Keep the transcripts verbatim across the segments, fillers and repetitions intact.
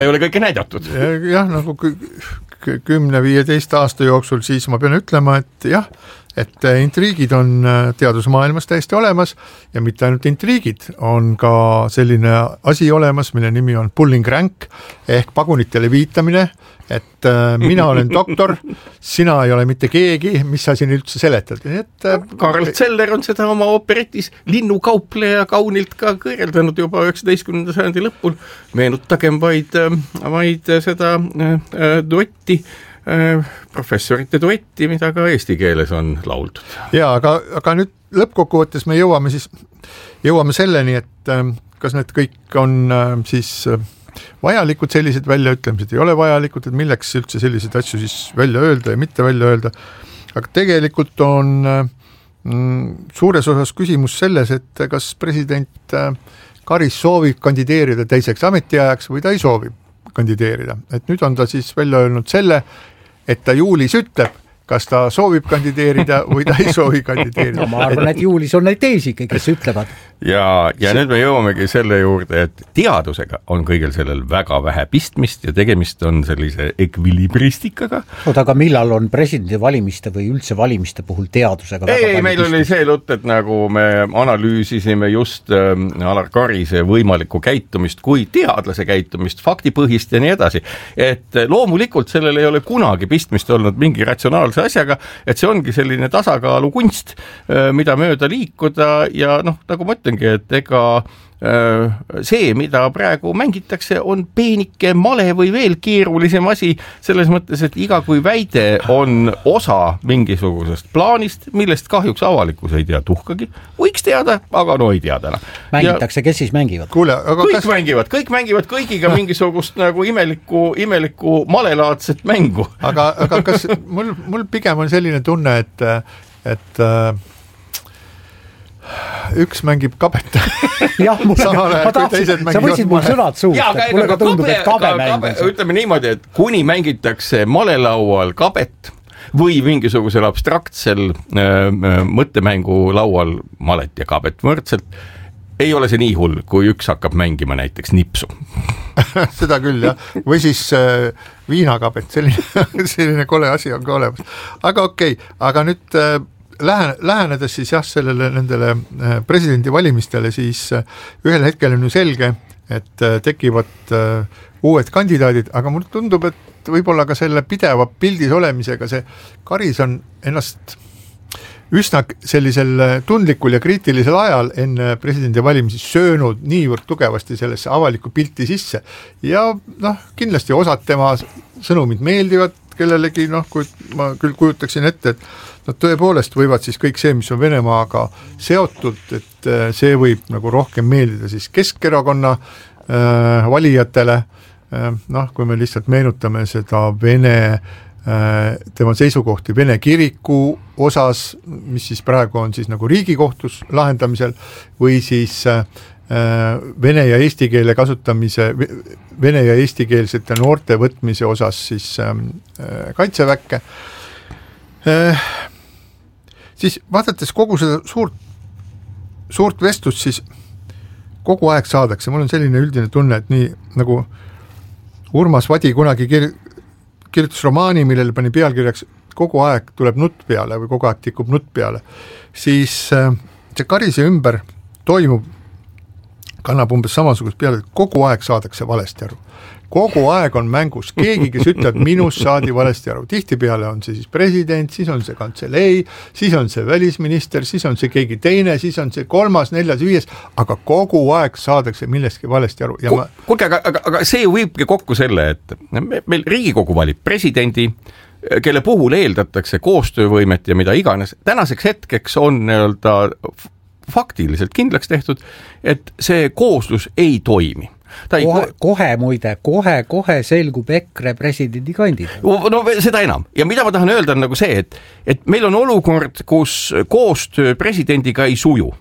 ei ole kõike näidatud. Jah, nagu kümne viieteist aasta jooksul siis ma pean ütlema, et jah, et intriigid on teadusmaailmas täiesti olemas ja mitte ainult intriigid, on ka selline asi olemas, mille nimi on pulling rank ehk pagunitele viitamine, et mina olen doktor, sina ei ole mitte keegi, mis sa siin üldse seletad. Et, Karl Zeller on seda oma operetis Linnukaupleja kaunilt ka kõrjeldanud juba üheksateistkümnenda sajandi lõpul. Meenutagem vaid, vaid seda duetti, professorite duetti, mida ka eesti keeles on lauldud. Ja, aga, aga nüüd lõppkokkuvõttes me jõuame siis, jõuame selleni, et kas need kõik on siis vajalikud, sellised väljaütlemised ei ole vajalikud, et milleks üldse selliseid asju siis välja öelda ja mitte välja öelda. Aga tegelikult on mm, suures osas küsimus selles, et kas president Karis soovib kandideerida teiseks ametiajaks või ta ei soovi kandideerida. Et nüüd on ta siis välja öelnud selle, et ta juulis ütleb, kas ta soovib kandideerida või ta ei soovi kandideerida. No, ma arvan, et juulis on neid teisi, kes ütlevad. Ja, ja nüüd me jõuamegi selle juurde, et teadusega on kõigil sellel väga vähe pistmist ja tegemist on sellise ekvilibristikaga. Oot, aga millal on presidendi valimiste või üldse valimiste puhul teadusega väga ei, meil pistmist? Oli see lutt, et nagu me analüüsisime just äh, Alar Karise võimalikku käitumist kui teadlase käitumist, faktipõhist ja nii edasi. Et loomulikult sellel ei ole kunagi pistmist olnud mingi ratsionaalse asjaga, et see ongi selline tasakaalu kunst, äh, mida mööda liikuda ja noh, nagu ma ütlen, et ega see, mida praegu mängitakse, on peenike male või veel keerulisem asi selles mõttes, et iga kui väide on osa mingisugusest plaanist, millest kahjuks avalikkus ei tea tuhkagi. Võiks teada, aga no ei tea täna. Mängitakse, ja kes siis mängivad? Kuule, aga kõik kas... mängivad, kõik mängivad kõigiga mingisugust nagu imeliku, imeliku malelaadset mängu. Aga, aga kas mul, mul pigem on selline tunne, et, et üks mängib kabet. Jah, mulle, ma tahtsin, sa võtsid mul sõnad suust, ja, et mulle ka tundub, et kabe mäng. Ütleme niimoodi, et kuni mängitakse malelaual kabet või mingisugusel abstraktsel äh, mõttemängu laual malet ja kabet võrdselt, ei ole see nii hull, kui üks hakkab mängima näiteks nipsu. Seda küll, jah. Või siis äh, viinakabet, selline, selline kole asi on ka olemas. Aga okei, okay, aga nüüd äh, Lähen, lähenedes siis jah sellele nendele presidendi valimistele, siis ühel hetkel on ju selge, et tekivad uued kandidaadid, aga mulle tundub, et võib-olla ka selle pideva pildis olemisega see Karis on ennast üsna sellisel tundlikul ja kriitilisel ajal enne presidendi valimisi söönud niivõrd tugevasti sellesse avalikku pilti sisse ja noh, kindlasti osad tema sõnumid meeldivad kellelegi, noh, kui ma küll kujutaksin ette, et nad tõepoolest võivad siis kõik see, mis on Venemaaga seotud, et see võib nagu rohkem meeldida siis Keskerakonna äh, valijatele, äh, noh, kui me lihtsalt meenutame seda Vene, äh, tema seisukohti Vene kiriku osas, mis siis praegu on siis nagu Riigikohtus lahendamisel, või siis äh, vene ja eesti keele kasutamise, vene ja eestikeelsete noorte võtmise osas siis äh, kaitseväkke. Äh, siis vaadates kogu seda suurt, suurt vestlust, siis kogu aeg saadakse, mul on selline üldine tunne, et nii nagu Urmas Vadi kunagi kir- kirjutas romaani, millele pani pealkirjaks kogu aeg tuleb nutt peale või kogu aeg tikub nutt peale, siis äh, see Karise ümber toimub kannab umbes samasugust peale, et kogu aeg saadakse valesti aru. Kogu aeg on mängus keegi, kes ütleb, minus saadi valesti aru. Tihtipeale on see siis president, siis on see kantselei, siis on see välisminister, siis on see keegi teine, siis on see kolmas, neljas, viies, aga kogu aeg saadakse millestki valesti aru. Ja ma... Kuulge, aga, aga, aga see ju viibki kokku selle, et meil Riigikogu valib presidendi, kelle puhul eeldatakse koostöövõimet ja mida iganes. Tänaseks hetkeks on nii-öelda faktiliselt kindlaks tehtud, et see kooslus ei toimi. Ta ei kohe, kohe muide, kohe, kohe selgub EKRE presidendi kandidaat. No seda enam. Ja mida ma tahan öelda on nagu see, et, et meil on olukord, kus koostöö presidendiga ei suju.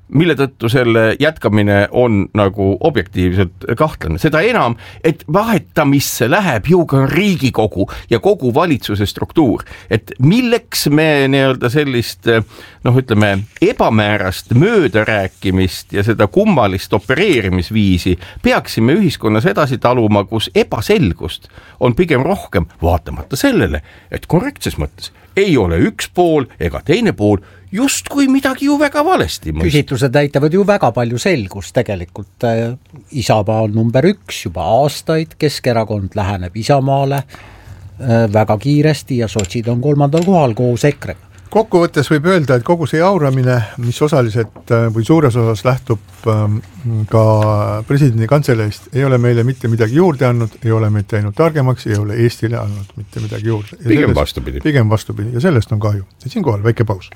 mille tõttu selle jätkamine on nagu objektiivselt kahtlane. Seda enam, et vahetamisse läheb ju ka Riigikogu ja kogu valitsuse struktuur. Et milleks me nii-öelda sellist, noh ütleme, ebamäärast möödarääkimist ja seda kummalist opereerimisviisi peaksime ühiskonnas edasi taluma, kus ebaselgust on pigem rohkem, vaatamata sellele, et korrektses mõttes ei ole üks pool ega teine pool just kui midagi ju väga valesti. Küsitlused näitavad ju väga palju selgust tegelikult. Isamaa on number üks juba aastaid, Keskerakond läheneb Isamaale väga kiiresti ja sotsid on kolmandal kohal koos EKRE-ga. Kokkuvõttes võib öelda, et kogu see jauramine, mis osaliselt või suures osas lähtub ka presidendi kantseleist, ei ole meile mitte midagi juurde andnud, ei ole meid teinud targemaks, ei ole Eestile andnud mitte midagi juurde. Ja pigem sellest, vastupidi. Pigem vastupidi ja sellest on kahju. Ja siin kohal väike paus.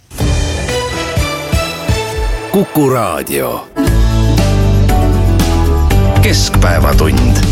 Kuku Raadio. Keskpäevatund.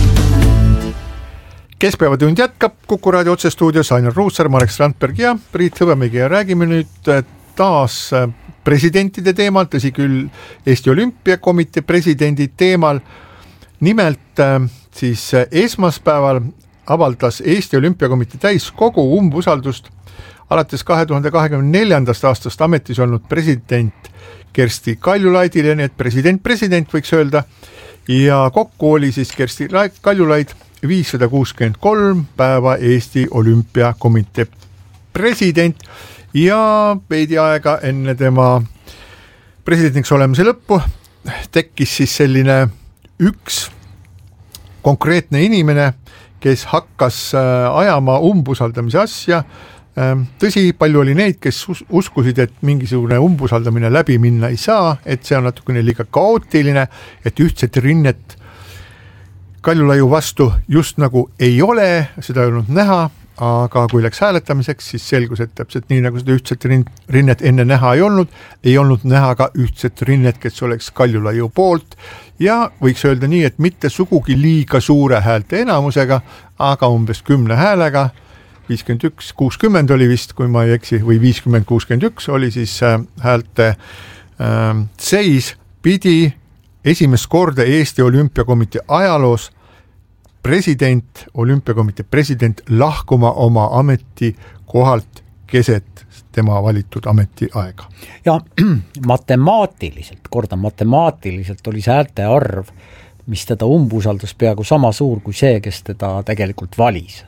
Keskpäevatund jätkab Kuku Raadio otsestuudios Ainar Ruussaar, Marek Strandberg ja Priit Hõbemägi ja räägime nüüd taas presidentide teemal, tõsi küll Eesti Olümpiakomitee presidendi teemal. Nimelt siis esmaspäeval avaldas Eesti Olümpiakomitee täiskogu umbusaldust alates kahe tuhande kahekümne neljandast aastast ametis olnud president Kersti Kaljulaidile, nii et president president võiks öelda, ja kokku oli siis Kersti Kaljulaid viissada kuuskümmend kolm päeva Eesti Olümpiakomitee president ja veidi aega enne tema presidendiks olemise lõppu tekkis siis selline üks konkreetne inimene, kes hakkas ajama umbusaldamise asja. Tõsi, palju oli neid, kes uskusid, et mingisugune umbusaldamine läbi minna ei saa, et see on natukene liiga kaootiline, et ühtset rinnet Kaljulaiu vastu just nagu ei ole, seda ei olnud näha, aga kui läks hääletamiseks, siis selgus, et täpselt nii nagu seda ühtset rinnet enne näha ei olnud, ei olnud näha ka ühtset rinnet, kes oleks Kaljulaiu poolt ja võiks öelda nii, et mitte sugugi liiga suure häälte enamusega, aga umbes kümne häälega, viiskümmend üks kuuskümmend oli vist, kui ma ei eksi, või viiskümmend kuuskümmend üks oli siis häälte äh, seis, pidi esimest korda Eesti Olümpiakomitee ajaloos president, Olümpiakomitee president lahkuma oma ametikohalt keset tema valitud ametiaega. Ja matemaatiliselt, kordan matemaatiliselt oli see häälte arv, mis teda umbusaldas peaaegu sama suur kui see, kes teda tegelikult valis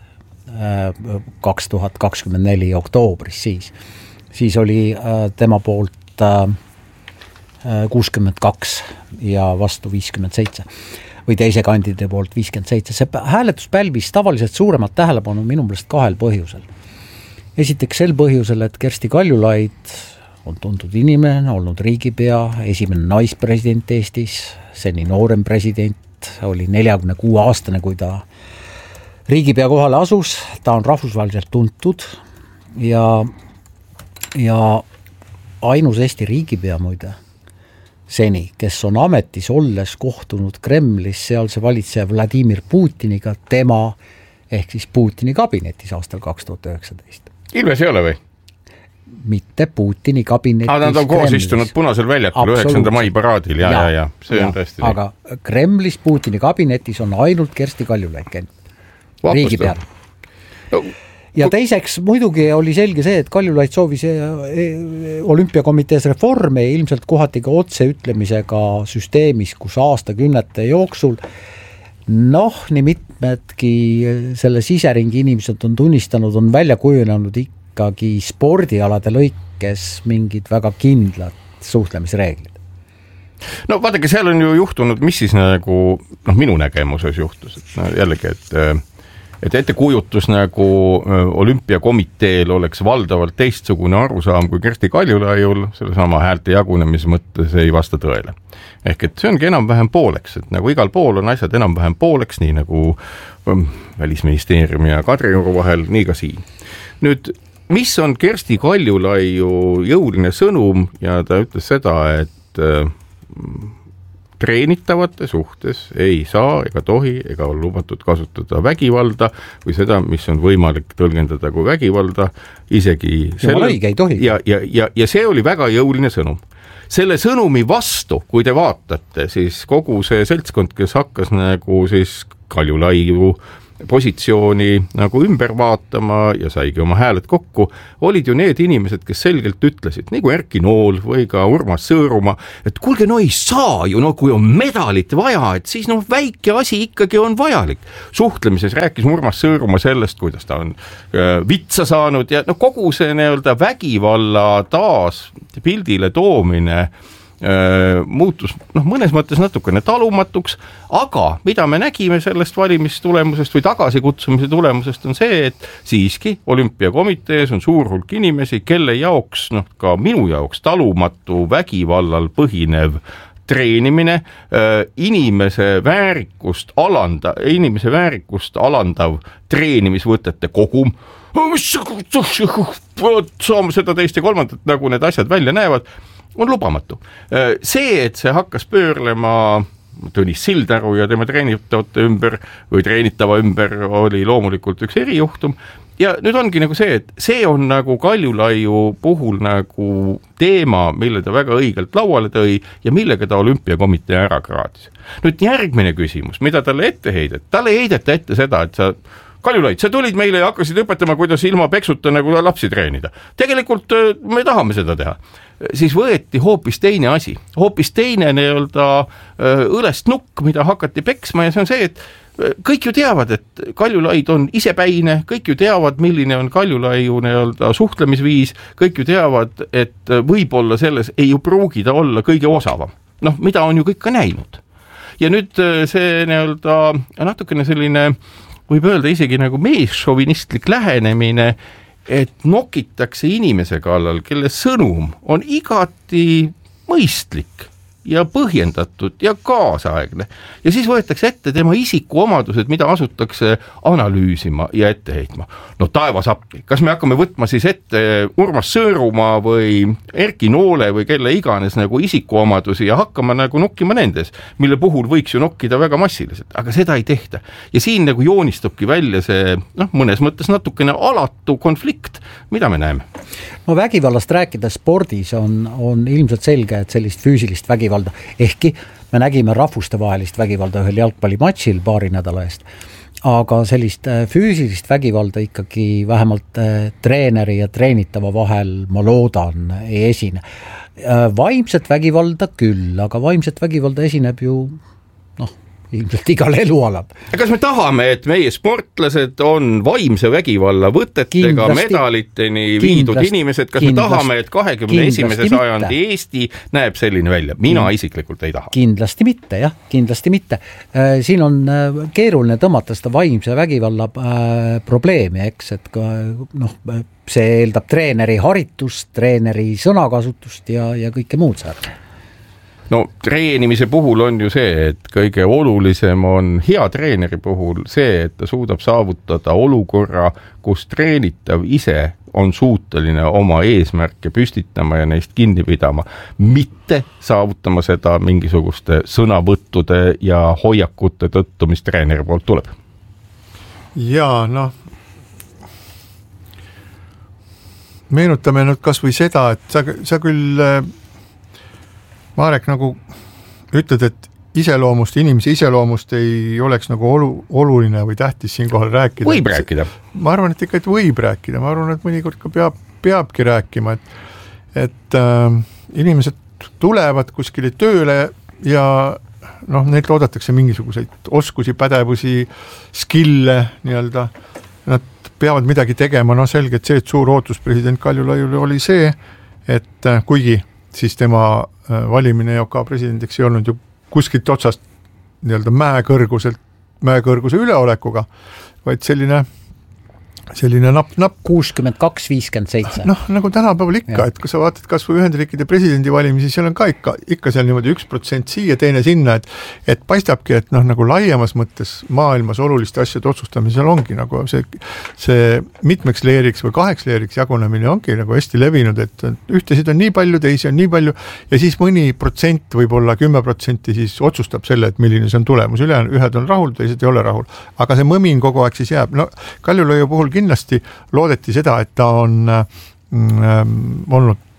kaks tuhat kakskümmend neli oktoobris siis. Siis oli tema poolt kuuskümmend kaks ja vastu viiskümmend seitse või teise kandide poolt viiskümmend seitse. See hääletus pälvis tavaliselt suuremat tähelepanu minu meelest kahel põhjusel. Esiteks sel põhjusel, et Kersti Kaljulaid on tuntud inimene, olnud riigipea, esimene naispresident Eestis, seni noorem president, oli neljakümne kuue aastane, kui ta riigipea kohale asus, ta on rahvusvaheliselt tuntud ja, ja ainus Eesti riigipea muide seni, kes on ametis olles kohtunud Kremlis sealse valitseja Vladimir Putiniga tema ehk siis Putini kabinetis aastal kaks tuhat üheksateist. Ilves ei ole või? Mitte Putini kabinetis. Aga nad on koos Kremlis. Istunud Punasel väljakul üheksanda mai paraadil ja, ja, ja, see ja, on tõesti. Aga nii. Kremlis Putini kabinetis on ainult Kersti Kaljulaid käinud. Riigi peal. No. Ja teiseks muidugi oli selge see, et Kaljulaid soovis olümpiakomitees reforme ja ilmselt kohati ka otse ütlemisega süsteemis, kus aastakümnete jooksul noh, nii mitmedki selle siseringi inimesed on tunnistanud, on välja kujunenud ikkagi spordialade lõikes mingid väga kindlad suhtlemisreeglid. No vaadake, seal on ju juhtunud, mis siis nagu noh, minu nägemuses juhtus, et no, jällegi, et et ettekujutus nagu olümpiakomiteel oleks valdavalt teistsugune arusaam kui Kersti Kaljulaiul, selle sama häälte jagunemise mõttes ei vasta tõele. Ehk et see ongi enam-vähem pooleks, et nagu igal pool on asjad enam-vähem pooleks, nii nagu Välisministeeriumi ja Kadrioru vahel, nii ka siin. Nüüd, mis on Kersti Kaljulaiu jõuline sõnum ja ta ütles seda, et treenitavate suhtes ei saa ega tohi ega ole lubatud kasutada vägivalda või seda, mis on võimalik tõlgendada kui vägivalda, isegi selle, õige, ei tohi. Ja, ja, ja, ja see oli väga jõuline sõnum. selle sõnumi vastu, kui te vaatate, siis kogu see seltskond, kes hakkas nagu siis Kaljulaiu positsiooni nagu ümber vaatama ja saigi oma hääled kokku, olid ju need inimesed, kes selgelt ütlesid, nagu Erki Nool või ka Urmas Sõõrumaa, et kuulge, no ei saa ju, no kui on medalit vaja, et siis noh, väike asi ikkagi on vajalik. Suhtlemises rääkis Urmas Sõõrumaa sellest, kuidas ta on äh, vitsa saanud ja no kogu see nii-öelda vägivalla taas pildile toomine muutus noh, mõnes mõttes natukene talumatuks, aga mida me nägime sellest valimistulemusest või tagasikutsumise tulemusest on see, et siiski olümpiakomitees on suur hulk inimesi, kelle jaoks, noh ka minu jaoks talumatu vägivallal põhinev treenimine, inimese väärikust alanda, inimese väärikust alandav treenimisvõtete kogum, saame seda teist ja kolmandat, nagu need asjad välja näevad, on lubamatu. See, et see hakkas pöörlema Tõnis Sildaru ja tema treenitavate ümber või treenitava ümber oli loomulikult üks erijuhtum ja nüüd ongi nagu see, et see on nagu Kaljulaiu puhul nagu teema, mille ta väga õigelt lauale tõi ja millega ta olümpiakomitee ära kraadis. Nüüd järgmine küsimus, mida talle ette heidet, talle ei heideta ette seda, et sa Kaljulaid, sa tulid meile ja hakkasid õpetama, kuidas ilma peksuta nagu lapsi treenida. Tegelikult me tahame seda teha. Siis võeti hoopis teine asi, hoopis teine nii-öelda õlest nukk, mida hakati peksma ja see on see, et kõik ju teavad, et Kaljulaid on isepäine, kõik ju teavad, milline on Kaljulaiu nii-öelda suhtlemisviis, kõik ju teavad, et võib-olla selles ei ju pruugida olla kõige osavam. Noh, mida on ju kõik ka näinud. Ja nüüd see nii-öelda natukene selline võib öelda isegi nagu meesšovinistlik lähenemine, et nokitakse inimese kallal, kelle sõnum on igati mõistlik ja põhjendatud ja kaasaegne. Ja siis võetakse ette tema isikuomadused, mida asutakse analüüsima ja ette heitma. No taevas appi, kas me hakkame võtma siis ette Urmas Sõõrumaa või Erki Noole või kelle iganes nagu isikuomadusi ja hakkama nagu nokkima nendes, mille puhul võiks ju nokkida väga massiliselt, aga seda ei tehta. Ja siin nagu joonistubki välja see noh, mõnes mõttes natukene alatu konflikt, mida me näeme. No vägivallast rääkida spordis on, on ilmselt selge, et sellist füüsilist vägivalda, ehkki me nägime rahvustevahelist vägivalda ühel jalgpallimatšil paari nädala eest, aga sellist füüsilist vägivalda ikkagi vähemalt treeneri ja treenitava vahel, ma loodan, ei esine. Vaimset vägivalda küll, aga vaimset vägivalda esineb ju noh, ilmselt igal elualal. Kas me tahame, et meie sportlased on vaimse vägivalla võtetega kindlasti, medaliteni viidud inimesed, kas kindlasti, me tahame, et kahekümne esimese sajandi Eesti näeb selline välja? Mina Kind, isiklikult ei taha. Kindlasti mitte, jah, kindlasti mitte. Siin on keeruline tõmmata seda vaimse vägivalla probleemi, eks, et ka, noh, see eeldab treeneri haritust, treeneri sõnakasutust ja, ja kõike muud seal. No treenimise puhul on ju see, et kõige olulisem on hea treeneri puhul see, et ta suudab saavutada olukorra, kus treenitav ise on suuteline oma eesmärke püstitama ja neist kinni pidama, mitte saavutama seda mingisuguste sõnavõttude ja hoiakute tõttu, mis treeneri poolt tuleb. Jaa, noh, meenutame nüüd kas või seda, et sa, sa küll Marek nagu ütled, et iseloomust, inimese iseloomust ei oleks nagu olu, oluline või tähtis siinkohal rääkida. Võib rääkida. Ma arvan, et ikka et võib rääkida. Ma arvan, et mõnikord ka peab, peabki rääkima, et, et äh, inimesed tulevad kuskile tööle ja noh, neilt oodatakse mingisuguseid oskusi, pädevusi, skille nii-öelda. Nad peavad midagi tegema, no selge, et see, et suur ootus president Kaljulaiule oli see, et äh, kuigi siis tema valimine J K presidendiks ei olnud ju kuskilt otsast nii-öelda mäekõrguselt, mäekõrguse üleolekuga, vaid selline selline napp, napp. kuuskümmend kaks viiskümmend seitse. Noh, nagu tänapäeval ikka, et kui sa vaatad kas või Ühendriikide presidendi valimisi, seal on ka ikka, ikka seal niimoodi üks protsent siia, teine sinna, et, et paistabki, et noh, nagu laiemas mõttes maailmas oluliste asjade otsustamisel ongi nagu see, see mitmeks leeriks või kaheks leeriks jagunemine ongi nagu hästi levinud, et ühtesid on nii palju, teisi on nii palju ja siis mõni protsent, võib-olla kümme protsenti siis otsustab selle, et milline see on tulemus. Üle, ühed on rahul, teised ei ole rahul. Aga see mõmin kogu aeg siis jääb. No Kaljulaiu puhul kindlasti loodeti seda, et ta on mm, olnud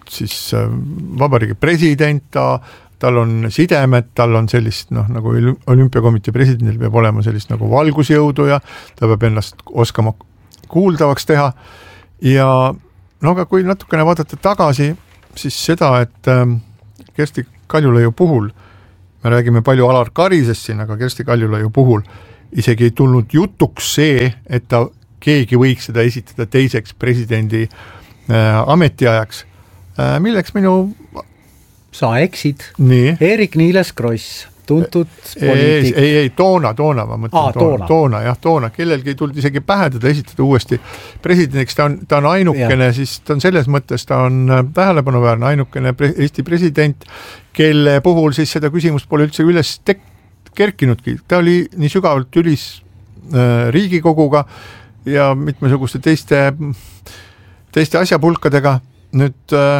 siis vabariigi president, ta, tal on sidemed, tal on sellist, noh, nagu olümpiakomitee presidendil peab olema sellist nagu valgusjõudu ja ta peab ennast oskama kuuldavaks teha ja no aga kui natukene vaadata tagasi, siis seda, et Kersti Kaljulaiu puhul, me räägime palju Alar Karisest siin, aga Kersti Kaljulaiu puhul isegi ei tulnud jutuks see, et ta keegi võiks seda esitada teiseks presidendi äh, ametiajaks, äh, milleks minu... Sa eksid. Nii. Erik-Niiles Kross, tuntud poliitik. Ei, ei, ei, toona, toona, ma mõtlen, Aa, toona, toona. toona, jah, toona, kellelgi ei tulnud isegi pähe teda esitada uuesti presidendiks, ta on, ta on ainukene, ja. Siis ta on selles mõttes, ta on tähelepanuväärne, ainukene pre- Eesti president, kelle puhul siis seda küsimust pole üldse üles tek- kerkinudki, ta oli nii sügavalt ülis äh, Riigikoguga ja mitmesuguste teiste, teiste asjapulkadega. Nüüd äh,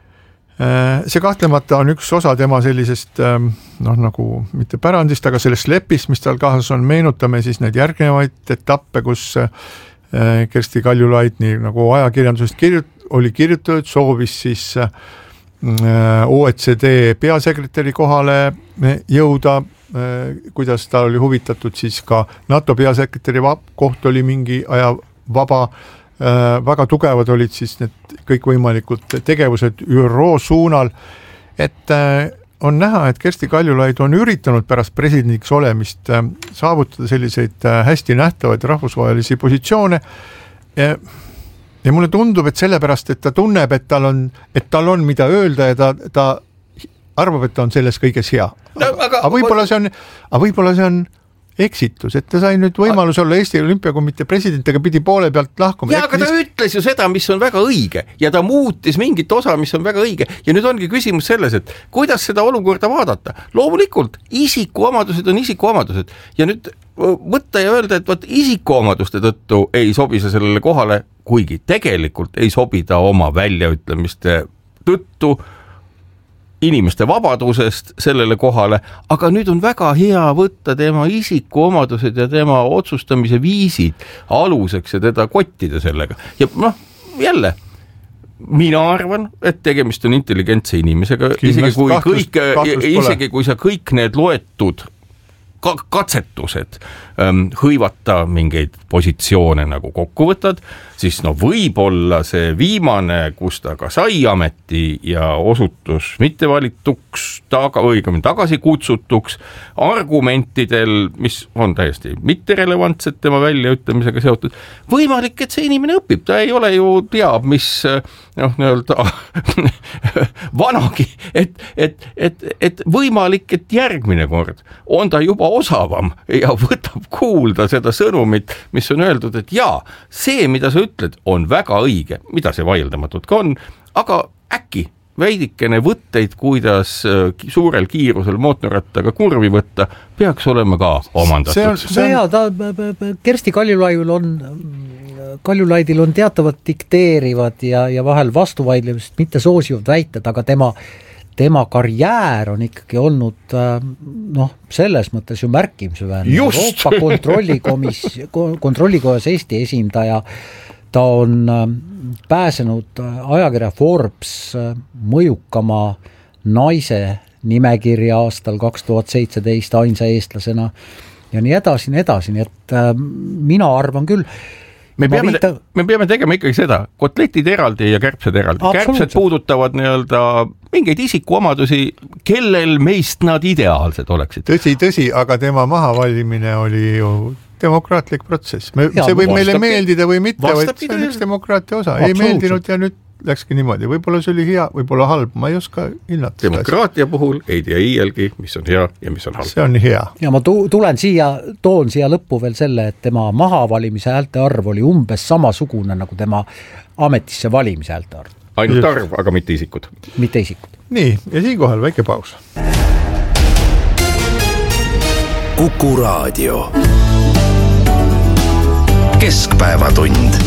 see kahtlemata on üks osa tema sellisest, äh, noh nagu mitte pärandist, aga sellest lepist, mis tal kaasas on, meenutame siis neid järgnevaid etappe, kus äh, Kersti Kaljulaid nii nagu ajakirjandusest kirjut- oli kirjutatud, soovis siis äh, O E C D peasekretäri kohale jõuda, kuidas ta oli huvitatud siis ka NATO peasekretäri koht oli mingi aja vaba, väga tugevad olid siis need kõikvõimalikud tegevused Ü R O suunal, et on näha, et Kersti Kaljulaid on üritanud pärast presidendiks olemist saavutada selliseid hästi nähtavaid rahvusvahelisi positsioone ja, ja mulle tundub, et sellepärast, et ta tunneb, et tal on, et tal on mida öelda ja ta, ta arvab, et ta on selles kõiges hea. No, aga, aga võib-olla see on, aga võib-olla see on eksitus, et ta sai nüüd võimalus olla Eesti Olümpiakomitee president, aga pidi poole pealt lahkuma. Ja, aga ta ütles ju seda, mis on väga õige ja ta muutis mingit osa, mis on väga õige ja nüüd ongi küsimus selles, et kuidas seda olukorda vaadata. Loomulikult isikuomadused on isikuomadused ja nüüd võtta ja öelda, et võt isikuomaduste tõttu ei sobi see sellele kohale, kuigi tegelikult ei sobi ta oma väljaütlemiste tõttu inimeste vabadusest sellele kohale, aga nüüd on väga hea võtta tema isikuomadused ja tema otsustamise viisid aluseks ja teda kottida sellega. Ja noh, jälle, mina arvan, et tegemist on intelligentse inimesega, isegi kui, kahtlust, kõik, kahtlust isegi kui sa kõik need loetud katsetused ähm, hõivata mingeid positsioone nagu kokku võtad, siis no võib-olla see viimane, kus ta ka sai ameti ja osutus mittevalituks, taga, õigemini tagasi kutsutuks argumentidel, mis on täiesti mitterelevantsed tema väljaütlemisega seotud, võimalik, et see inimene õpib, ta ei ole ju teab, mis noh, nii-öelda vanagi, et, et, et, et võimalik, et järgmine kord on ta juba osavam ja võtab kuulda seda sõnumit, mis on öeldud, et jaa, see, mida sa ütled, on väga õige, mida see vaieldamatud ka on, aga äkki veidikene võtteid, kuidas suurel kiirusel mootorrattaga kurvi võtta, peaks olema ka omandatud. See on, see on... Ja, ta, Kersti Kaljulaidil on, Kaljulaidil on teatavad dikteerivad ja, ja vahel vastuvaidlemist mitte soosivad väited, aga tema tema karjäär on ikkagi olnud noh, selles mõttes ju märkimisväärne. Euroopa kontrollikomis, kontrollikojas Eesti esindaja, ta on pääsenud ajakirja Forbes mõjukama naise nimekirja aastal kaks tuhat seitseteist ainsa eestlasena ja nii edasi, nii edasi, nii et mina arvan küll, Me peame, viita... me peame tegema ikkagi seda, kotletid eraldi ja kärbsed eraldi. Kärbsed puudutavad nii-öelda mingeid isikuomadusi, kellel meist nad ideaalsed oleksid. Tõsi, tõsi, aga tema mahavalimine oli ju demokraatlik protsess. Me, ja, see võib meile meeldida või mitte, vaid see on üks demokraatia osa. Ei meeldinud ja nüüd läkski niimoodi. Võib-olla see oli hea, võib-olla halb, ma ei oska hinnata. Demokraatia asja. Puhul ei tea iielgi, mis on hea ja mis on halb. See on hea. Ja ma tulen siia, toon siia lõppu veel selle, et tema mahavalimise häälte arv oli umbes samasugune nagu tema ametisse valimise häälte arv. Ainult arv, aga mitte isikud. Mitte isikud. Nii, ja siinkohal väike paus. Kuku Raadio. Keskpäevatund.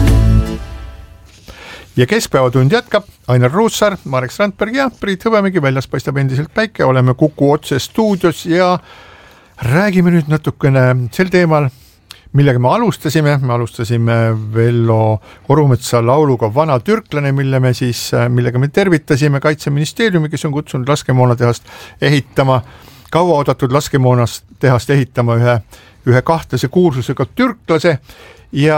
Ja keskpäevatund jätkab Ainar Ruussaar, Marek Strandberg ja Priit Hõbemägi, väljas paistab endiselt päike, oleme Kuku otse stuudios ja räägime nüüd natukene sel teemal, millega me alustasime, me alustasime Vello Orumetsa lauluga Vana türklane, mille me siis, millega me tervitasime Kaitseministeeriumi, kes on kutsunud laskemoonatehast ehitama, kauaoodatud laskemoonast tehast ehitama ühe, ühe kahtlase kuursusega türklase ja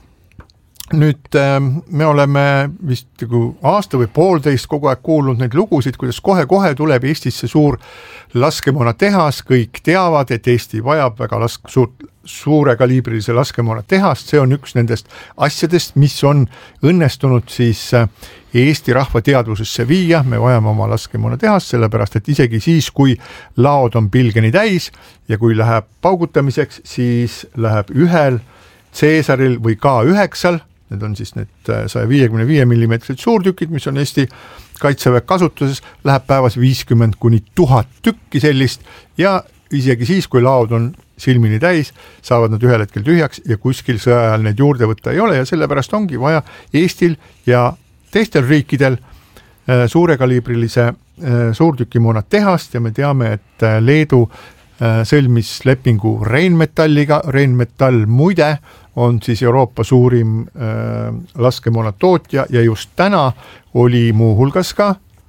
nüüd me oleme vist aasta või poolteist kogu aeg kuulnud neid lugusid, kuidas kohe-kohe tuleb Eestisse suur laskemoona tehas, kõik teavad, et Eesti vajab väga lask, suurt, suure kaliibrilise laskemoona tehast, see on üks nendest asjadest, mis on õnnestunud siis Eesti rahva teadvusesse viia, me vajame oma laskemoona tehast, sellepärast et isegi siis, kui laod on pilgeni täis ja kui läheb paugutamiseks, siis läheb ühel Caesaril või K üheksal, need on siis need saja viiekümne viie millimeetrised suurtükid, mis on Eesti kaitseväe kasutuses, läheb päevas viiskümmend kuni tuhat tükki sellist ja isegi siis, kui laod on silmini täis, saavad nad ühel hetkel tühjaks ja kuskil sõja ajal neid juurde võtta ei ole ja sellepärast ongi vaja Eestil ja teistel riikidel suurekaliibrilise suurtükimoona tehast ja me teame, et Leedu sõlmis lepingu Rheinmetalliga, Rheinmetall muide on siis Euroopa suurim äh, laskemoona tootja ja just täna oli muu hulgas ka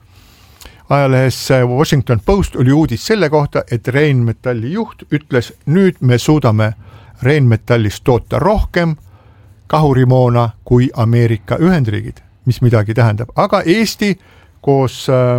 ajalehes Washington Post oli uudis selle kohta, et Rheinmetalli juht ütles, nüüd me suudame Rheinmetallist toota rohkem kahurimoona kui Ameerika Ühendriigid, mis midagi tähendab, aga Eesti koos äh,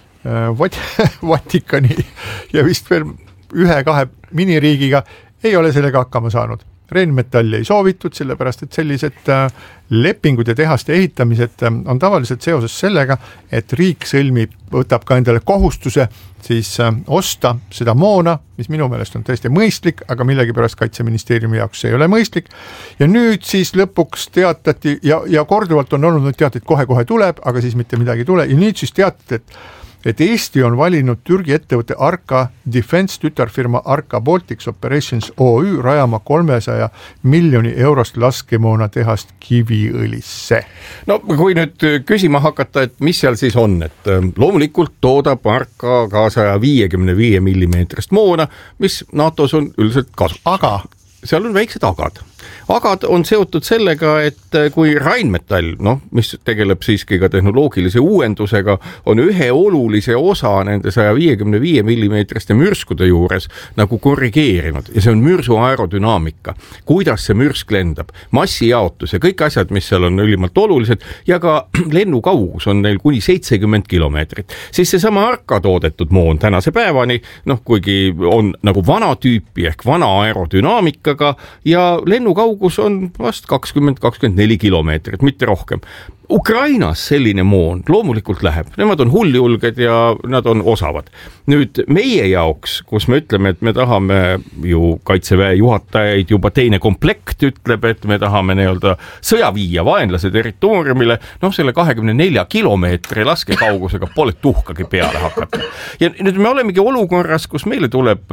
Vat- Vatikani ja vist veel ühe-kahe miniriigiga ei ole sellega hakkama saanud. Rheinmetalli ei soovitud, sellepärast et sellised lepingud ja tehaste ehitamised on tavaliselt seoses sellega, et riik sõlmib, võtab ka endale kohustuse siis osta seda moona, mis minu meelest on tõesti mõistlik, aga millegipärast Kaitseministeeriumi jaoks see ei ole mõistlik. Ja nüüd siis lõpuks teatati ja, ja korduvalt on olnud nüüd teated, kohe-kohe tuleb, aga siis mitte midagi ei tule ja nüüd siis teatati, et et Eesti on valinud Türgi ettevõtte Arka Defense tütarfirma Arka Baltics Operations O Ü rajama kolmesaja miljoni eurost laskemoona tehast Kiviõlisse. No kui nüüd küsima hakata, et mis seal siis on, et loomulikult toodab Arka ka saja viiekümne viie millimeetrist moona, mis NATOs on üldiselt kasu. Aga seal on väiksed agad. Agad on seotud sellega, et kui Rheinmetall, noh, mis tegeleb siiski ka tehnoloogilise uuendusega, on ühe olulise osa nende saja viiekümne viie millimeetriste mürskude juures nagu korrigeerinud ja see on mürsu aerodünaamika, kuidas see mürsk lendab, massijaotus ja kõik asjad, mis seal on ülimalt olulised ja ka lennukaugus on neil kuni seitsekümmend kilomeetrit. Siis seesama Arka toodetud moon tänase päevani, noh, kuigi on nagu vana tüüpi ehk vana aerodünaamikaga ja lennukaugus on vast kakskümmend kakskümmend neli kilomeetrit, mitte rohkem. Ukrainas selline moon loomulikult läheb, nemad on hulljulged ja nad on osavad. Nüüd meie jaoks, kus me ütleme, et me tahame ju kaitseväe juhatajaid, juba teine komplekt ütleb, et me tahame nii-öelda sõja viia vaenlase territooriumile, noh selle kahekümne nelja kilomeetri laskekaugusega pole tuhkagi peale hakata. Ja nüüd me olemegi olukorras, kus meile tuleb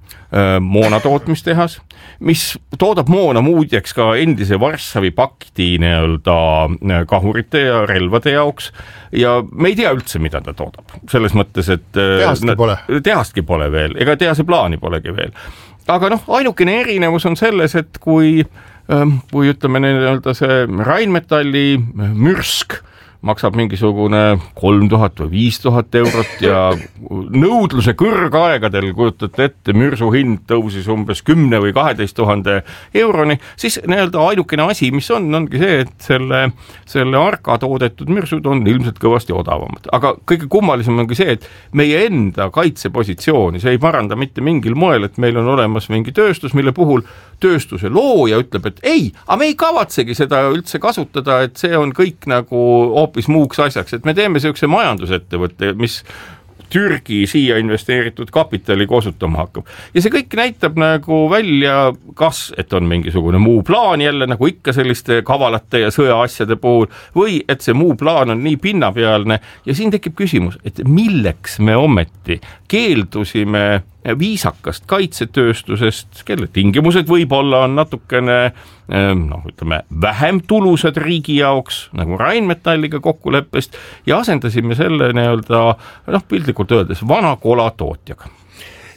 moona tootmistehas, mis toodab moona muudjaks ka endise Varssavi pakti nii-öelda kahurite ja relvade jaoks ja me ei tea üldse, mida ta toodab. Selles mõttes, et tehastki pole. tehastki pole veel, ega tehase plaani polegi veel. Aga noh, ainukene erinevus on selles, et kui, kui ütleme nii-öelda see Rheinmetalli mürsk maksab mingisugune kolm tuhat või viis tuhat eurot ja nõudluse kõrgaegadel kujutate ette, mürsu hind tõusis umbes kümne või kaheteist tuhande euroni, siis nii-öelda ainukene asi, mis on, ongi see, et selle, selle Arka toodetud mürsud on ilmselt kõvasti odavamad. Aga kõige kummalisem ongi see, et meie enda kaitsepositsiooni, see ei paranda mitte mingil moel, et meil on olemas mingi tööstus, mille puhul tööstuse looja ütleb, et ei, aga me ei kavatsegi seda üldse kasutada, et see on kõik nagu hoopis muuks asjaks, et me teeme sellise majandusettevõtte, mis Türgi siia investeeritud kapitali kosutama hakkab. Ja see kõik näitab nagu välja, kas et on mingisugune muu plaan jälle nagu ikka selliste kavalate ja sõjaasjade puhul või et see muu plaan on nii pinnapealne ja siin tekib küsimus, et milleks me ometi keeldusime viisakast kaitsetööstusest, kelle tingimused võib-olla on natukene noh, ütleme, vähem tulusad riigi jaoks, nagu Rheinmetalliga kokkuleppest ja asendasime selle nii-öelda, noh, piltlikult öeldes, vana kola tootjaga.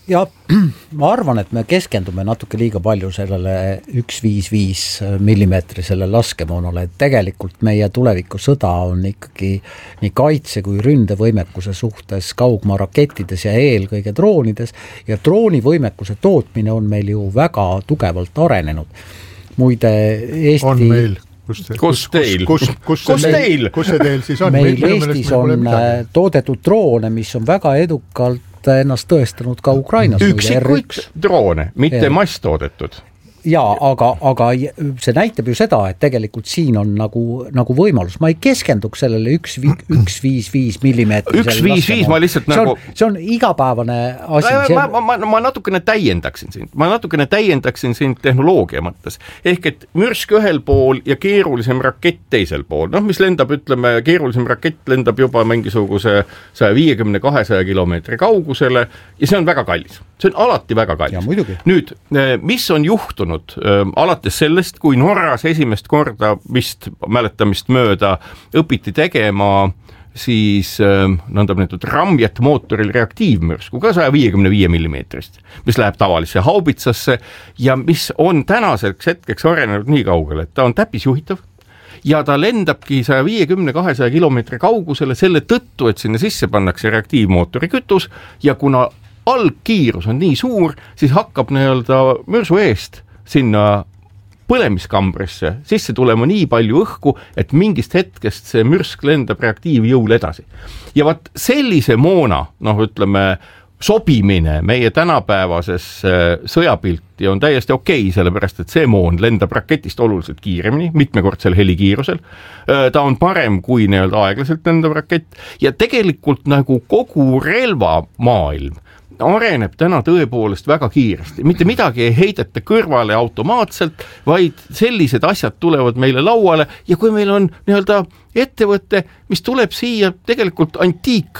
ja ma arvan, et me keskendume natuke liiga palju sellele üks viis viis millimeetrisele laskemoonale, et tegelikult meie tuleviku sõda on ikkagi nii kaitse kui ründevõimekuse suhtes kaugmaa rakettides ja eelkõige droonides ja droonivõimekuse tootmine on meil ju väga tugevalt arenenud. Muide Eesti... On meil. Kus, kus, kus teil? Kus, kus, kus, teil? kus see teil siis on? Meil, meil Eestis on toodetud droone, mis on väga edukalt ennast tõestanud ka Ukrainas. Üksikuid droone, mitte ja. Mass toodetud. Jaa, aga, aga see näitab ju seda, et tegelikult siin on nagu, nagu võimalus. Ma ei keskenduks sellele üks viis viis millimeetri. üks viis viis ma lihtsalt see nagu... On, see on igapäevane asi. Ma, ma, ma, ma natukene täiendaksin sind. Ma natukene täiendaksin sind tehnoloogia mõttes. Ehk et mürsk ühel pool ja keerulisem rakett teisel pool. Noh, mis lendab, ütleme, keerulisem rakett lendab juba mingisuguse saja viiekümne kahesaja kilomeetri kaugusele ja see on väga kallis. See on alati väga kallis. Ja, nüüd, mis on juhtunud alates sellest, kui Norras esimest korda vist mäletamist mööda õpiti tegema siis nõndab nüüd ramjet mootoril reaktiivmürsku ka saja viiekümne viie millimeetrist, mis läheb tavalisse haubitsasse ja mis on tänaseks hetkeks arenenud nii kaugele, et ta on täppisjuhitav ja ta lendabki saja viiekümne kahesaja kilomeetri kaugusele selle tõttu, et sinna sisse pannakse reaktiivmootori kütus ja kuna algkiirus on nii suur, siis hakkab nii-öelda mürsu eest sinna põlemiskambrisse sisse tulema nii palju õhku, et mingist hetkest see mürsk lendab reaktiivjõul edasi. Ja vaat sellise moona, noh ütleme, sobimine meie tänapäevases sõjapilti on täiesti okei, sellepärast et see moon lendab raketist oluliselt kiiremini, mitmekordsel helikiirusel. Ta on parem kui nii-öelda aeglaselt lendav rakett ja tegelikult nagu kogu relva maailm areneb täna tõepoolest väga kiiresti. Mitte midagi ei heideta kõrvale automaatselt, vaid sellised asjad tulevad meile lauale ja kui meil on nii-öelda ettevõtte, mis tuleb siia tegelikult antiik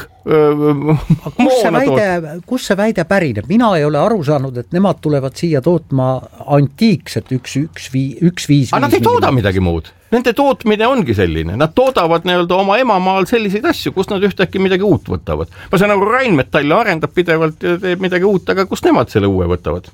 kus see, väide, kus see väide pärineb? Mina ei ole aru saanud, et nemad tulevad siia tootma antiikset üks, üks, üks, üks viis. Aga nad ei tooda midagi muud. Nende tootmine ongi selline. Nad toodavad nii-öelda oma emamaal selliseid asju, kus nad ühtäkki midagi uut võtavad. Ma saan nagu Rheinmetall arendab pidevalt ja teeb midagi uut, aga kus nemad selle uue võtavad?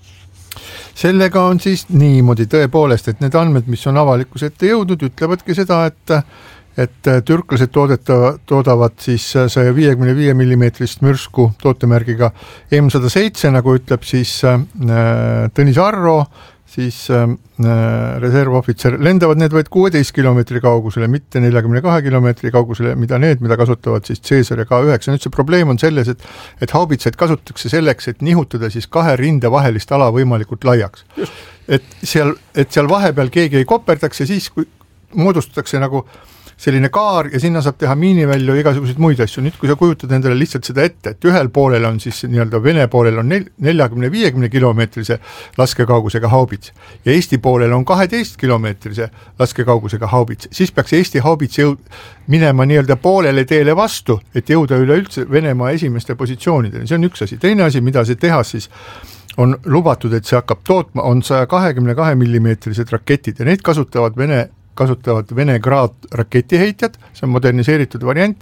Sellega on siis niimoodi tõepoolest, et need andmed, mis on avalikus ette jõudnud, ütlevadki seda, et et türklased toodeta, toodavad siis saja viiekümne viie millimeetrist mürsku tootemärgiga M sada seitse, nagu ütleb siis äh, Tõnis Arro, siis äh, reservohvitser, lendavad need vaid kuueteist kilomeetri kaugusele, mitte neljakümne kahe kilomeetri kaugusele, mida need, mida kasutavad siis Caesar ja K üheksa. Nüüd see probleem on selles, et, et haubitsaid kasutatakse selleks, et nihutada siis kahe rinde vahelist ala võimalikult laiaks. Et seal, et seal vahepeal keegi ei koperdaks ja siis kui moodustatakse nagu selline kaar ja sinna saab teha miinivälju igasuguseid muid asju. Nüüd, kui sa kujutad endale lihtsalt seda ette, et ühel poolel on siis nii-öelda Vene poolel on neljakümne viiekümne kilomeetrise laskekaugusega haubits ja Eesti poolel on kaheteist kilomeetrise laskekaugusega haubits, siis peaks Eesti haubits jõud, minema nii-öelda poolele teele vastu, et jõuda üleüldse Venemaa esimeste positsioonidele. See on üks asi. Teine asi, mida see teha siis on lubatud, et see hakkab tootma, on saja kahekümne kahe millimeetrised raketid ja neid kasutavad Vene kasutavad Vene Grad raketiheitjad, see on moderniseeritud variant,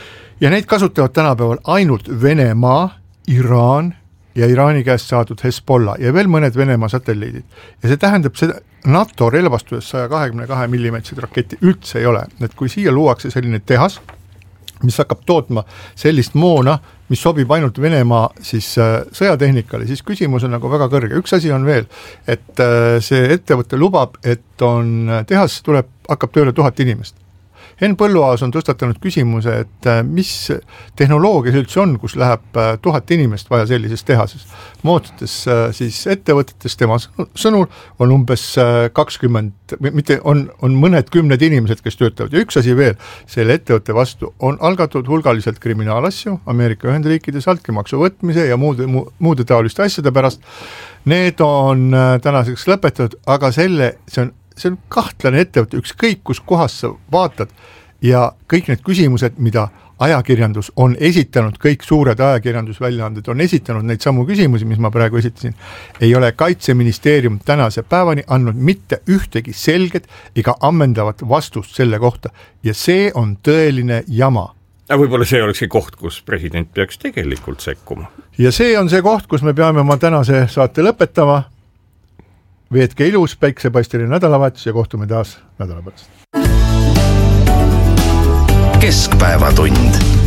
ja neid kasutavad tänapäeval ainult Venemaa, Iraan ja Iraani käest saadud Hezbollah ja veel mõned Venemaa satelliidid. Ja see tähendab seda, NATO relvastuses saja kahekümne kahe millimeetrised raketi üldse ei ole, et kui siia luuakse selline tehas, mis hakkab tootma sellist moona, mis sobib ainult Venemaa siis äh, sõjatehnikale, siis küsimus on nagu väga kõrge. Üks asi on veel, et äh, see ettevõte lubab, et on tehas tuleb, hakkab tööle tuhat inimest. Henn Põlluaas on tõstatanud küsimuse, et mis tehnoloogia see üldse on, kus läheb tuhat inimest vaja sellises tehases. Moodstes siis ettevõtetes tema sõnul on umbes kakskümmend, mitte on, on mõned kümned inimesed, kes töötavad. Ja üks asi veel, selle ettevõtte vastu on algatud hulgaliselt kriminaalasju Ameerika Ühendriikides altkäemaksu võtmise ja muude, muude taoliste asjade pärast. Need on tänaseks lõpetatud, aga selle, see on see on kahtlane ettevõte, ükskõik kus kohas sa vaatad ja kõik need küsimused, mida ajakirjandus on esitanud, kõik suured ajakirjandusväljaanded on esitanud neid samu küsimusi, mis ma praegu esitasin, ei ole Kaitseministeerium tänase päevani andnud mitte ühtegi selget ega ammendavat vastust selle kohta ja see on tõeline jama. võib-olla see olekski koht, kus president peaks tegelikult sekkuma. Ja see on see koht, kus me peame oma tänase saate lõpetama. Veetke ilus, päiksepaisteline nädalavahetus ja kohtume taas nädala pärast. Keskpäevatund.